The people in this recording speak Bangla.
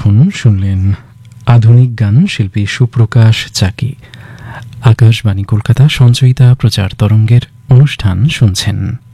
এতক্ষণ শুনলেন আধুনিক গান শিল্পী সুপ্রকাশ চাকি। আকাশবাণী কলকাতা সঞ্চয়িতা প্রচার তরঙ্গের অনুষ্ঠান শুনছেন।